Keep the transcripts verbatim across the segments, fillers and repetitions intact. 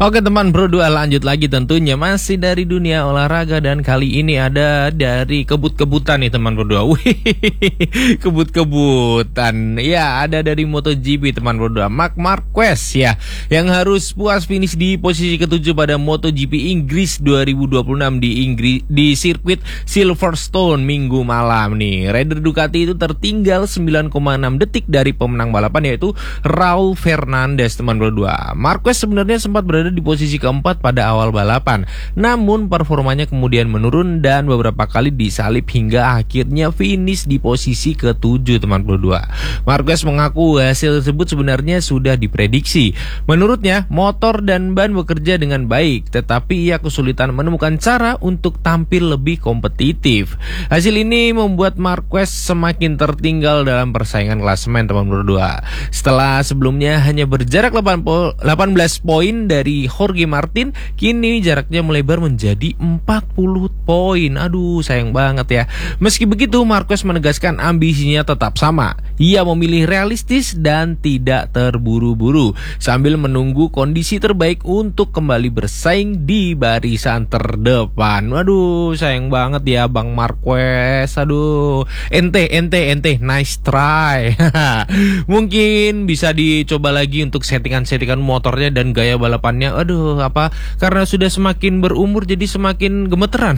Oke teman bro dua, lanjut lagi tentunya masih dari dunia olahraga dan kali ini ada dari kebut-kebutan nih teman bro dua. Wih, kebut-kebutan. Ya, ada dari MotoGP teman bro dua, Marc Marquez ya, yang harus puas finish di posisi ketujuh pada MotoGP Inggris dua ribu dua puluh enam di Inggris di sirkuit Silverstone Minggu malam nih. Rider Ducati itu tertinggal sembilan koma enam detik dari pemenang balapan yaitu Raul Fernandez teman bro dua. Marquez sebenarnya sempat berada di posisi keempat pada awal balapan, namun performanya kemudian menurun dan beberapa kali disalip hingga akhirnya finish di posisi ketujuh teman bro dua. Marquez mengaku hasil tersebut sebenarnya sudah diprediksi. Menurutnya motor dan ban bekerja dengan baik, tetapi ia kesulitan menemukan cara untuk tampil lebih kompetitif. Hasil ini membuat Marquez semakin tertinggal dalam persaingan klasemen teman bro dua. Setelah sebelumnya hanya berjarak delapan belas poin dari Jorge Martin, kini jaraknya melebar menjadi empat puluh poin. Aduh, sayang banget ya. Meski begitu, Marquez menegaskan ambisinya tetap sama. Ia memilih realistis dan tidak terburu-buru sambil menunggu kondisi terbaik untuk kembali bersaing di barisan terdepan. Waduh, sayang banget ya Bang Marquez. Aduh, ente ente ente nice try. Mungkin bisa dicoba lagi untuk settingan-settingan motornya dan gaya balapannya. Aduh, apa karena sudah semakin berumur jadi semakin gemeteran.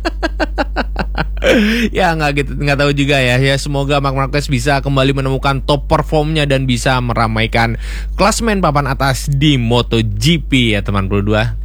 Ya nggak gitu, nggak tahu juga ya. Ya semoga Marc Marquez bisa kembali menemukan top performnya dan bisa meramaikan klasemen papan atas di MotoGP ya teman bro dua.